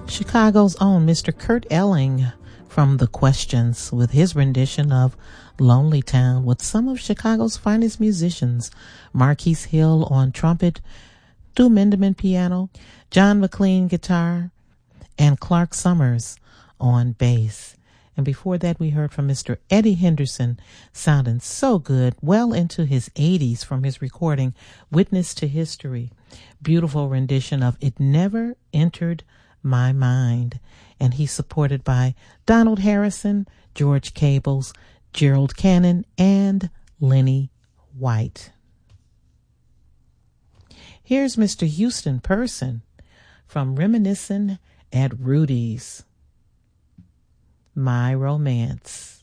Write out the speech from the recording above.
Chicago's own Mr. Kurt Elling from The Questions with his rendition of Lonely Town with some of Chicago's finest musicians, Marquise Hill on trumpet, Stu Minderman piano, John McLean guitar, and Clark Summers on bass. And before that, we heard from Mr. Eddie Henderson, sounding so good, well into his 80s from his recording, Witness to History. Beautiful rendition of It Never Entered My Mind. And he's supported by Donald Harrison, George Cables, Gerald Cannon, and Lenny White. Here's Mr. Houston Person from Reminiscing at Rudy's, My Romance.